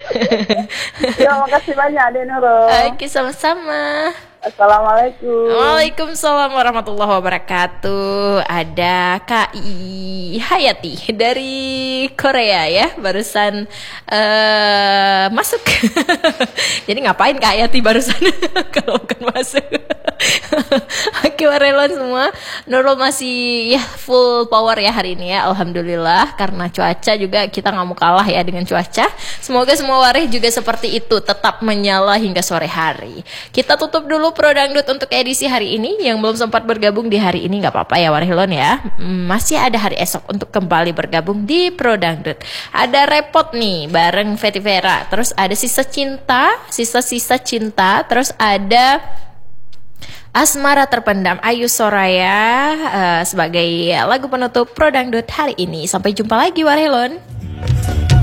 Ya, makasih banyak Ade Nurul. Oke, sama-sama. Assalamualaikum. Waalaikumsalam warahmatullahi wabarakatuh. Ada Kak Hayati dari Korea ya, barusan masuk. Jadi ngapain Kak Hayati barusan kalau bukan masuk? Oke, warelon semua. Nurul masih ya full power ya hari ini ya, alhamdulillah. Karena cuaca juga kita nggak mau kalah ya dengan cuaca. Semoga semua wareh juga seperti itu, tetap menyala hingga sore hari. Kita tutup dulu Pro Dangdut untuk edisi hari ini. Yang belum sempat bergabung di hari ini nggak apa-apa ya warelon ya. Masih ada hari esok untuk kembali bergabung di Pro Dangdut. Ada repot nih bareng Fety Vera. Terus ada sisa cinta. Terus ada Asmara Terpendam Ayu Soraya sebagai lagu penutup Pro Dangdut hari ini. Sampai jumpa lagi warelon.